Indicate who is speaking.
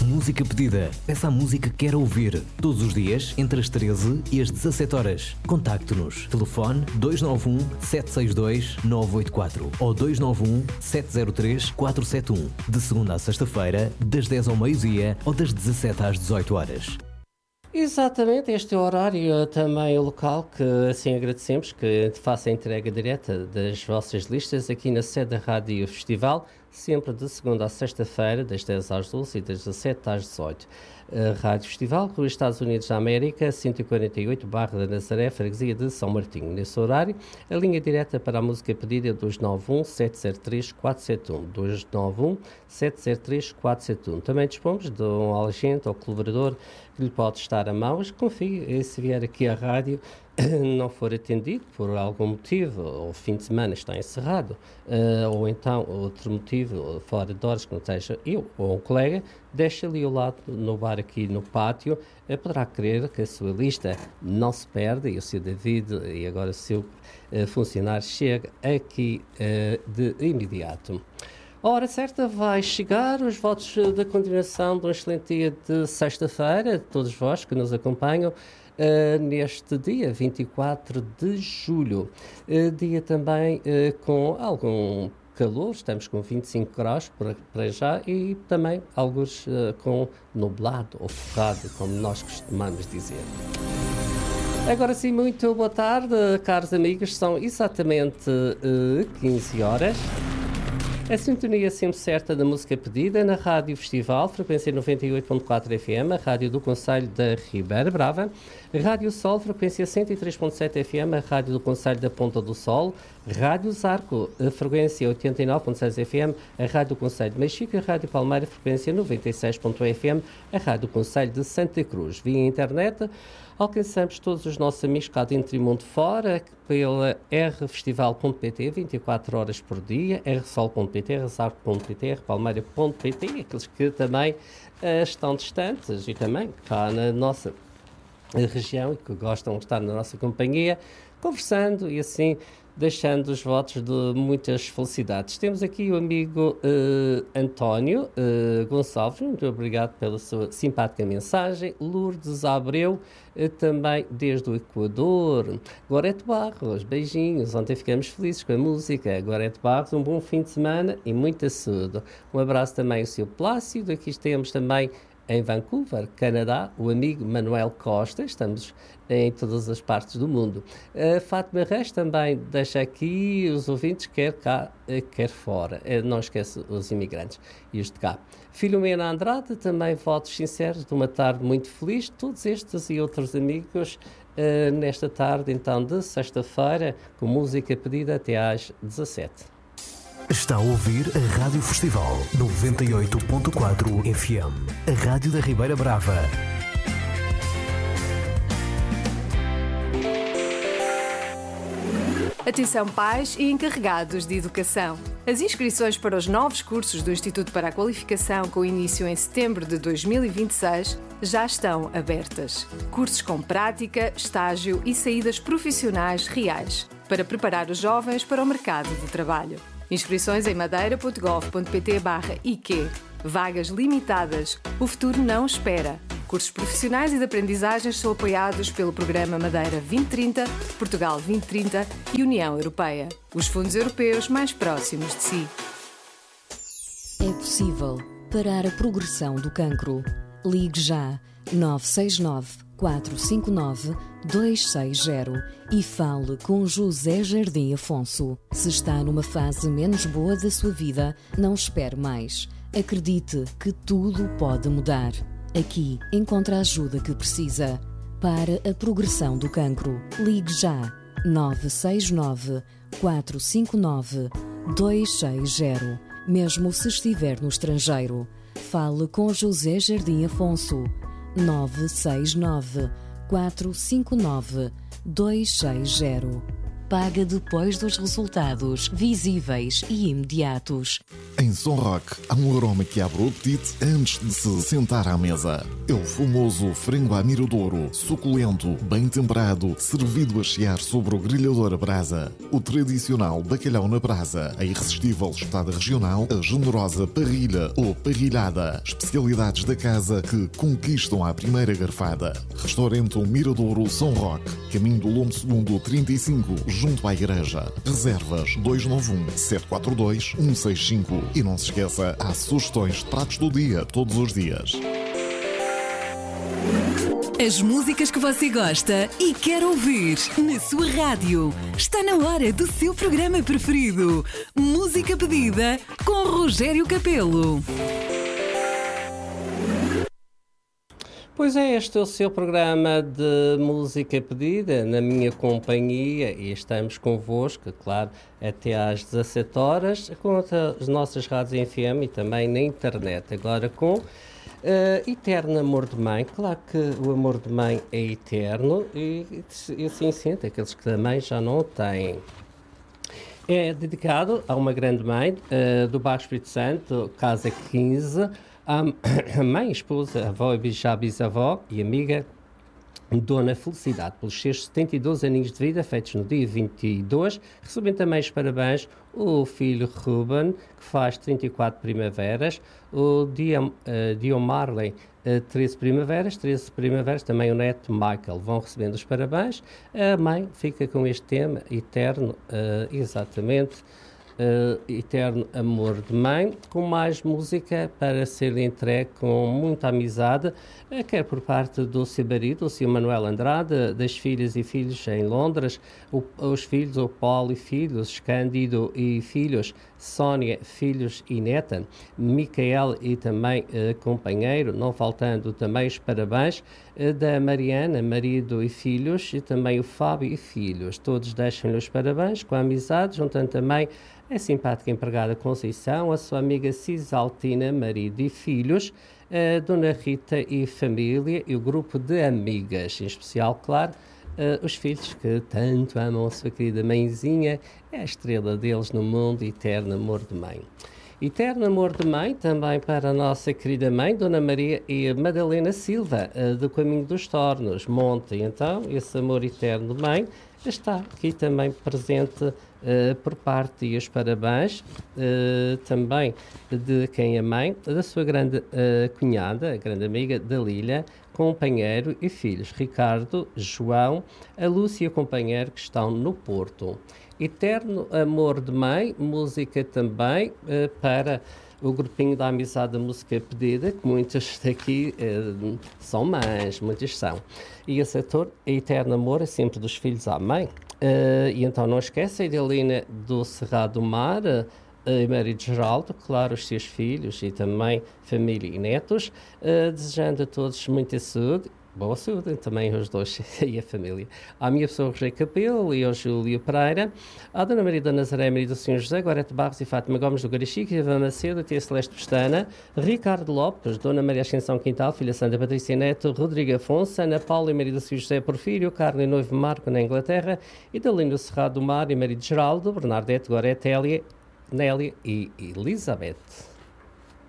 Speaker 1: música pedida. Peça a música que quer ouvir. Todos os dias, entre as 13 e as 17 horas. Contacte-nos. Telefone 291 762 984 ou 291 703 471. De segunda a sexta-feira, das 10 ao meio-dia ou das 17 às 18 horas.
Speaker 2: Exatamente, este é o horário também local que assim agradecemos que faça a entrega direta das vossas listas aqui na sede da Rádio Festival, sempre de segunda a sexta-feira, das 10 às 12 e das 17 às 18. Rádio Festival, Rua Estados Unidos da América, 148, Barra da Nazaré, Freguesia de São Martinho. Nesse horário, a linha direta para a música pedida é 291-703-471. 291-703-471. Também dispomos de um agente ou colaborador que lhe pode estar a mão, mas confie, se vier aqui à rádio, não for atendido por algum motivo, ou o fim de semana está encerrado, ou então outro motivo, fora de horas, que não seja eu ou um colega, deixa ali ao lado, no bar aqui no pátio, poderá crer que a sua lista não se perde, e o seu David e agora o seu funcionário chega aqui de imediato. A hora certa vai chegar, os votos da continuação de um excelente dia de sexta-feira, todos vós que nos acompanham, neste dia 24 de julho, dia também com algum calor, estamos com 25 graus para já e também alguns com nublado ou forrado, como nós costumamos dizer. Agora sim, muito boa tarde, caros amigos, são exatamente 15 horas. A sintonia sempre certa da música pedida na Rádio Festival, frequência 98.4 FM, a Rádio do Concelho da Ribeira Brava, Rádio Sol, frequência 103.7 FM, a Rádio do Concelho da Ponta do Sol, Rádio Zarco, frequência 89.6 FM, a Rádio do Concelho de Mexico, a Rádio Palmeira, frequência 96.1 FM, a Rádio do Concelho de Santa Cruz. Via internet, alcançamos todos os nossos amigos cá dentro e mundo fora pela rfestival.pt, 24 horas por dia, rsol.pt, rsarco.pt, rpalmeira.pt, aqueles que também estão distantes e também cá na nossa região e que gostam de estar na nossa companhia, conversando e assim deixando os votos de muitas felicidades. Temos aqui o amigo António Gonçalves, muito obrigado pela sua simpática mensagem. Lourdes Abreu, também desde o Equador. Gorete Barros, beijinhos, ontem ficamos felizes com a música. Gorete Barros, um bom fim de semana e muita saúde. Um abraço também ao seu Plácido, aqui temos também em Vancouver, Canadá, o amigo Manuel Costa, estamos em todas as partes do mundo. Fátima Reis também deixa aqui os ouvintes, quer cá, quer fora. Não esquece os imigrantes e os de cá. Filomena Andrade, também votos sinceros de uma tarde muito feliz. Todos estes e outros amigos nesta tarde, então, de sexta-feira, com música pedida até às 17.
Speaker 1: Está a ouvir a Rádio Festival 98.4 FM, a Rádio da Ribeira Brava.
Speaker 3: Atenção pais e encarregados de educação. As inscrições para os novos cursos do Instituto para a Qualificação com início em setembro de 2026 já estão abertas. Cursos com prática, estágio e saídas profissionais reais para preparar os jovens para o mercado de trabalho. Inscrições em madeira.gov.pt/IQ. Vagas limitadas. O futuro não espera. Cursos profissionais e de aprendizagens são apoiados pelo Programa Madeira 2030, Portugal 2030 e União Europeia. Os fundos europeus mais próximos de si.
Speaker 4: É possível parar a progressão do cancro. Ligue já 969-459-260 e fale com José Jardim Afonso. Se está numa fase menos boa da sua vida, não espere mais. Acredite que tudo pode mudar. Aqui encontra a ajuda que precisa. Para a progressão do cancro, ligue já 969-459-260, mesmo se estiver no estrangeiro. Fale com José Jardim Afonso. 969-459-260. paga depois dos resultados visíveis e imediatos.
Speaker 5: Em Som Rock, há um aroma que abre o apetite antes de se sentar à mesa. É o famoso frango à miradouro, suculento, bem temperado, servido a chiar sobre o grelhador a brasa. O tradicional bacalhau na brasa, a irresistível espetada regional, a generosa parrilha ou parrilhada. Especialidades da casa que conquistam à primeira garfada. Restaurante Miradouro Som Rock, caminho do Lombo II 35, junto à igreja. Reservas 291-742-165. E não se esqueça, há sugestões de pratos do dia, todos os dias.
Speaker 6: As músicas que você gosta e quer ouvir na sua rádio. Está na hora do seu programa preferido. Música pedida com Rogério Capelo.
Speaker 2: Pois é, este é o seu programa de música pedida, na minha companhia, e estamos convosco, claro, até às 17 horas, com as nossas rádios FM e também na internet. Agora com Eterno Amor de Mãe. Claro que o amor de mãe é eterno e assim sente aqueles que também já não o têm. É dedicado a uma grande mãe do Baixo Espírito Santo, Casa 15, a mãe, esposa, avó e já bisavó e amiga Dona Felicidade, pelos seus 72 aninhos de vida, feitos no dia 22. Recebem também os parabéns o filho Ruben, que faz 34 primaveras, o Diomarley, 13 primaveras, também o neto Michael. Vão recebendo os parabéns. A mãe fica com este tema, eterno, exatamente, Eterno Amor de Mãe, com mais música para ser entregue com muita amizade, quer por parte do seu marido, o Sr. Manuel Andrade, das filhas e filhos em Londres, os filhos, o Paulo e filhos, Cândido e filhos, Sónia, filhos e neta, Micael e também companheiro, não faltando também os parabéns da Mariana, marido e filhos, e também o Fábio e filhos. Todos deixam-lhe os parabéns com a amizade, juntando também a simpática empregada Conceição, a sua amiga Cisaltina, marido e filhos, a Dona Rita e família e o grupo de amigas, em especial, claro, os filhos que tanto amam a sua querida mãezinha, é a estrela deles no mundo, Eterno Amor de Mãe. Eterno Amor de Mãe também para a nossa querida mãe, Dona Maria e Madalena Silva, do Caminho dos Tornos, Monte. Então, esse amor eterno de mãe está aqui também presente por parte e os parabéns também de quem é mãe, da sua grande cunhada, a grande amiga Dalília, companheiro e filhos, Ricardo, João, a Lúcia e o companheiro que estão no Porto. Eterno Amor de Mãe, música também para o grupinho da Amizade da Música Pedida, que muitas daqui são mães, muitas são. E esse ator, Eterno Amor, é sempre dos filhos à mãe. E então não esquece a Idelina do Cerrado do Mar, e Maria de Geraldo, claro, os seus filhos e também família e netos, desejando a todos muita saúde, boa saúde, também os dois e a família. À minha pessoa, Rogério Capelo e ao Júlio Pereira, à Dona Maria da Nazaré, Maria do Senhor José, Gorete Barros e Fátima Gomes do Garichique, Ivan Macedo, Tia Celeste Pestana, Ricardo Lopes, Dona Maria Ascensão Quintal, Filha Santa Patrícia Neto, Rodrigo Afonso, Ana Paula e Maria do Senhor José Porfírio, Carlos e Noivo Marco na Inglaterra, Idalino Cerrado do Mar e Maria de Geraldo, Bernardete, Gorete, Nélia e Elizabeth.